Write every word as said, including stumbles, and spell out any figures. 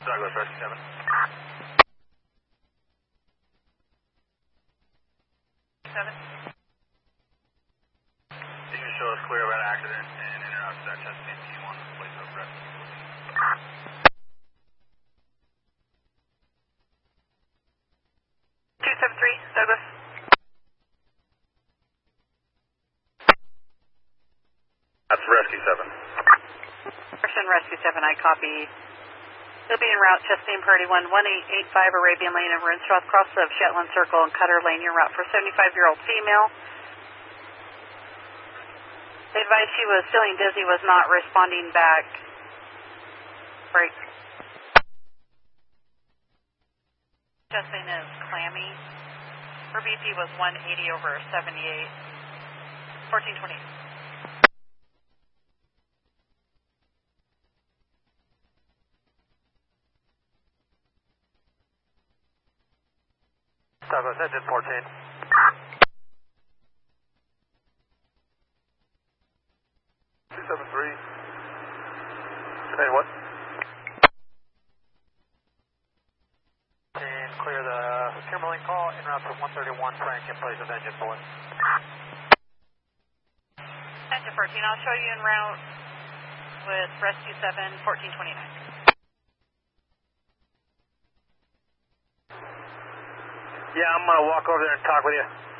Douglas, Rescue seven. seven. You can show us clear of that accident and in and out to that Chesapeake T one place of rescue. two seven three, Douglas. That's Rescue seven. Person Rescue seven, I copy. He'll be en route, Chastain Priority one, one eight eight five Arabian Lane over Rinceroth, cross of Shetland Circle and Cutter Lane, en route for seventy-five-year-old female. They advised she was feeling dizzy, was not responding back. Break. Chastain is clammy. Her B P was one eighty over seventy-eight. fourteen twenty. Douglas, engine fourteen. two seven three. Say what? And clear the Kimberly call, en route for one thirty-one, Frank, in place of engine boy. Engine fourteen, I'll show you en route with Rescue seven, fourteen twenty-nine. Yeah, I'm going to walk over there and talk with you.